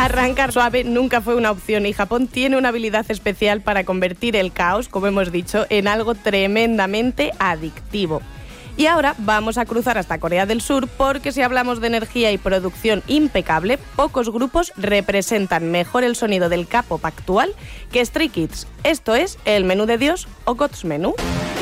Arrancar suave nunca fue una opción y Japón tiene una habilidad especial para convertir el caos, como hemos dicho, en algo tremendamente adictivo. Y ahora vamos a cruzar hasta Corea del Sur porque si hablamos de energía y producción impecable, pocos grupos representan mejor el sonido del K-pop actual que Stray Kids. Esto es el menú de Dios o God's Menú.